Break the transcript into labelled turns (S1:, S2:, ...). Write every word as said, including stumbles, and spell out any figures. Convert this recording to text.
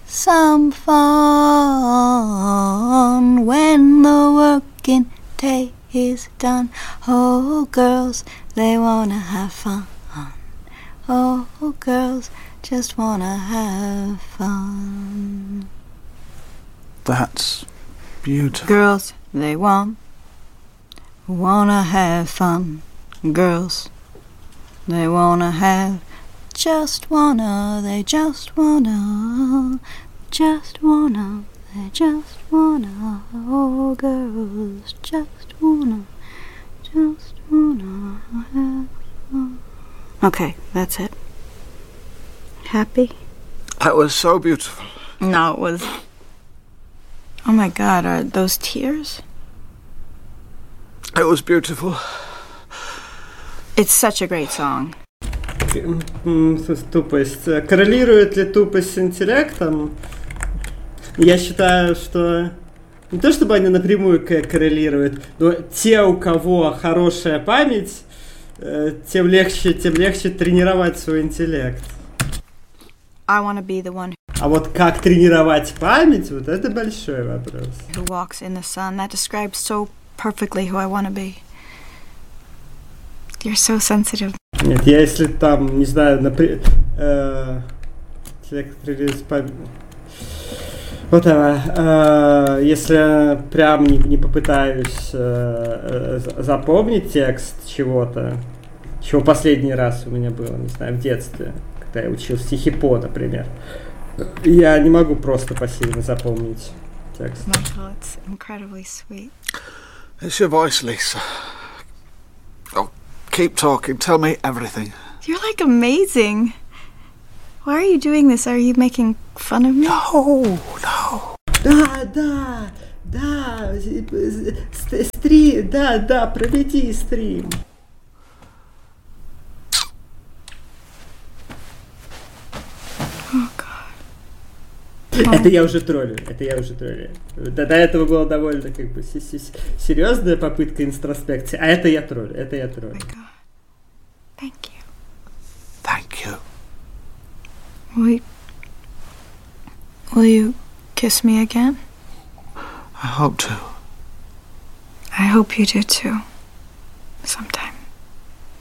S1: some fun when the working day is done. Oh, girls, they wanna have fun. Oh, girls just wanna have fun.
S2: That's beautiful.
S1: Girls, they want, wanna have fun. Girls, they wanna have, just wanna, they just wanna, just wanna, they just wanna. Oh, girls just wanna, just wanna have fun. Okay, that's it. Happy?
S2: That was so beautiful.
S1: No, it was... Oh my God, are those tears?
S2: It was beautiful.
S1: It's such a great song.
S3: Тупость. Коррелирует ли тупость с интеллектом? Я считаю, что не то чтобы они напрямую коррелируют, но те, у кого хорошая память, тем легче, тем легче тренировать свой интеллект.
S1: I wanna be the one
S3: А вот как тренировать память, вот это большой вопрос.
S1: who walks in the sun. That describes so perfectly who I wanna be. You're so sensitive.
S3: Нет, я если там, не знаю, например, э, память. Вот э, если прям не, не попытаюсь э, э, запомнить текст чего-то, чего последний раз у меня было, не знаю, в детстве, когда я учил стихи По, например, я не могу просто пассивно запомнить текст.
S1: Michael, it's incredibly sweet.
S2: It's your voice, Lisa. Oh, keep talking. Tell me everything.
S1: You're like amazing. Why are you doing this? Are you making fun of me?
S2: No, no.
S3: Да, да, да, стрим, да, да, проведи стрим.
S1: Oh, God.
S3: Это я уже троллю, это я уже троллю. До, до этого была довольно как бы серьезная попытка интроспекции, а это я троллю, это я троллю.
S1: Oh my God. Thank you.
S2: Thank you.
S1: Will you, will you kiss me again?
S2: I hope to.
S1: I hope you do too. Someday.